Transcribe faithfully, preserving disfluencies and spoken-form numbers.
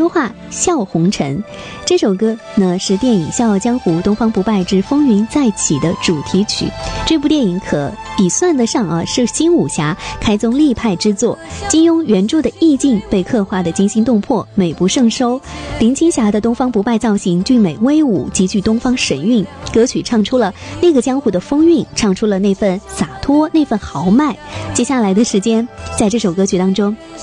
说话笑红尘。这首歌呢是电影《笑傲江湖东方不败之风云再起》的主题曲。这部电影可已算得上啊是新武侠开宗立派之作，金庸原著的意境被刻画得惊心动魄，美不胜收。林青霞的东方不败造型俊美威武，极具东方神韵，歌曲唱出了那个江湖的风韵，唱出了那份洒脱，那份豪迈。接下来的时间，在这首歌曲当中